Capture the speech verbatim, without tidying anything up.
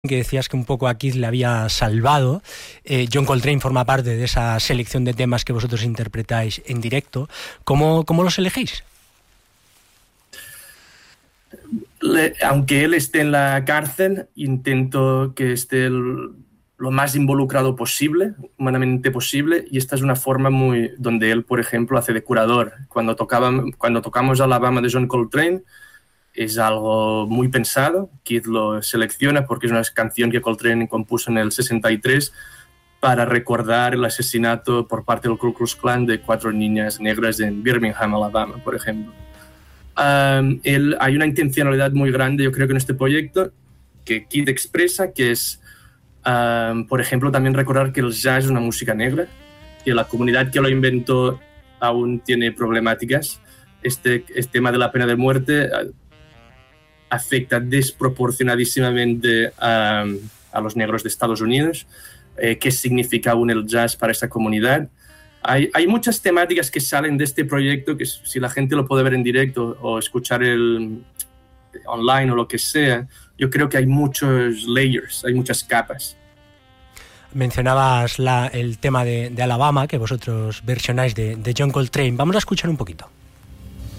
que decías que un poco a Keith le había salvado. Eh, John Coltrane forma parte de esa selección de temas que vosotros interpretáis en directo. ¿Cómo, cómo los elegís? Le, aunque él esté en la cárcel, intento que esté el, lo más involucrado posible, humanamente posible, y esta es una forma muy donde él, por ejemplo, hace de curador. Cuando, tocaba, cuando tocamos Alabama de John Coltrane, es algo muy pensado. Keith lo selecciona porque es una canción que Coltrane compuso en el sesenta y tres para recordar el asesinato por parte del Ku Klux Klan de cuatro niñas negras en Birmingham, Alabama, por ejemplo. Um, el, hay una intencionalidad muy grande, yo creo que en este proyecto, que Keith expresa, que es, um, por ejemplo, también recordar que el jazz es una música negra, que la comunidad que lo inventó aún tiene problemáticas. Este, este tema de la pena de muerte uh, afecta desproporcionadísimamente a, a los negros de Estados Unidos. Eh, ¿Qué significa aún el jazz para esta comunidad? Hay, hay muchas temáticas que salen de este proyecto que si la gente lo puede ver en directo o escuchar el online o lo que sea, yo creo que hay muchos layers, hay muchas capas. Mencionabas la, el tema de, de Alabama que vosotros versionáis de, de John Coltrane. Vamos a escuchar un poquito.